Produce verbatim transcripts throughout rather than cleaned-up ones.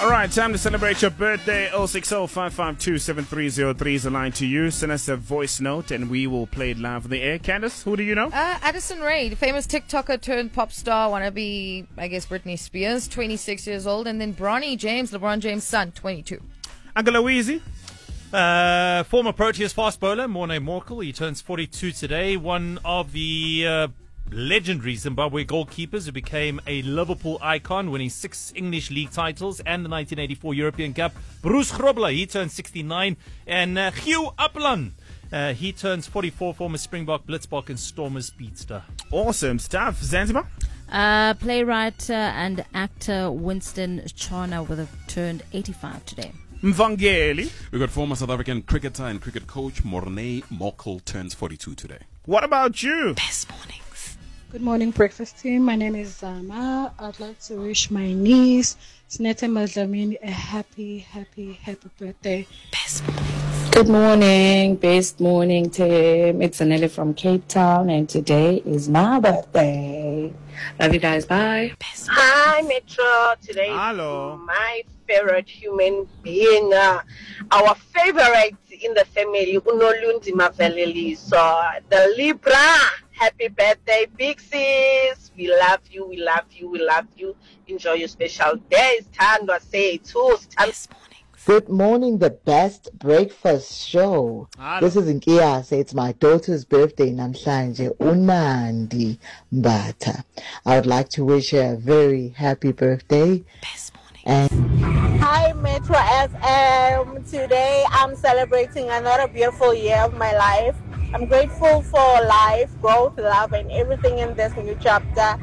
All right, time to celebrate your birthday. oh six oh, five five two, seven three oh three is the line to you. Send us a voice note and we will play it live on the air. Candace, who do you know? Uh, Addison Rae, the famous TikToker turned pop star, wannabe, I guess, Britney Spears, twenty-six years old. And then Bronny James, LeBron James' son, twenty-two. Uncle Louise? Uh, former Proteas fast bowler, Morne Morkel. He turns forty-two today. One of the uh, legendary Zimbabwe goalkeepers who became a Liverpool icon, winning six English league titles and the nineteen eighty-four European Cup. Bruce Grobler, he turns sixty-nine. And uh, Hugh Upland, uh, he turns forty-four, former Springbok, Blitzbok and Stormers speedster. Awesome stuff. Zanzibar? Uh, playwright uh, and actor Winston Chana would have turned eighty-five today. Mvangeli? We got former South African cricketer and cricket coach Morne Morkel turns forty-two today. What about you? Best mornings. Good morning, breakfast team. My name is Zama. I'd like to wish my niece, Snete Madlamini, a happy, happy, happy birthday. Best mornings. Good morning, best morning, team. It's Anele from Cape Town, and today is my birthday. Love you guys. Bye. Best Hi, Metro. Today Hello. is my favorite human being, uh, our favorite in the family, Unolundi Maveleli. So, the Libra. Happy birthday, big sis. We love you, we love you, we love you. Enjoy your special days. Tandwa say too. Best mornings. Good morning, the best breakfast show. Hello. This is Nkiyase. It's my daughter's birthday, namhlanje, Unandi Mbata. I would like to wish her a very happy birthday. Best morning. And Hi, Metro S M. Today I'm celebrating another beautiful year of my life. I'm grateful for life, growth, love, and everything in this new chapter.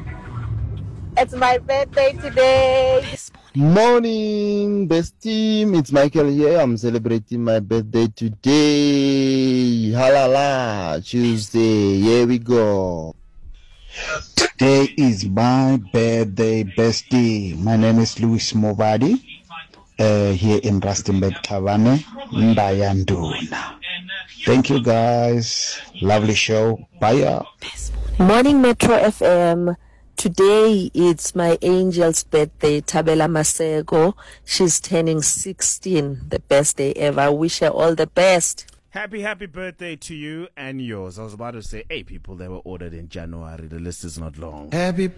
It's my birthday today. Best morning. Morning, best team. It's Michael here. I'm celebrating my birthday today. Halala, Tuesday. Here we go. Today is my birthday, bestie. My name is Louis Movadi. Uh, here in Rustenburg, Tavane, Mbayanduna. Thank you guys. Lovely show. Bye. Best morning. Morning, Metro F M. Today it's my angel's birthday, Tabela Masego. She's turning sixteen. The best day ever. I wish her all the best. Happy, happy birthday to you and yours. I was about to say, hey, people that were ordered in January. The list is not long. Happy